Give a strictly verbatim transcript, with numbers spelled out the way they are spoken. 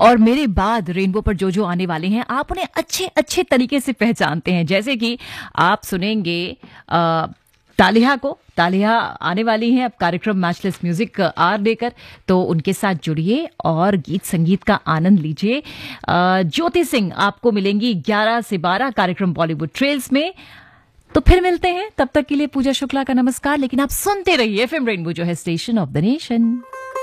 और मेरे बाद रेनबो पर जो जो आने वाले हैं आप उन्हें अच्छे अच्छे तरीके से पहचानते हैं। जैसे कि आप सुनेंगे आ, तालिहा को। तालिहा आने वाली हैं अब कार्यक्रम मैचलेस म्यूजिक आर लेकर, तो उनके साथ जुड़िए और गीत संगीत का आनंद लीजिए। अ, ज्योति सिंह आपको मिलेंगी ग्यारह से बारह कार्यक्रम बॉलीवुड ट्रेल्स में। तो फिर मिलते हैं, तब तक के लिए पूजा शुक्ला का नमस्कार। लेकिन आप सुनते रहिए एफएम रेनबो, जो है स्टेशन ऑफ द नेशन।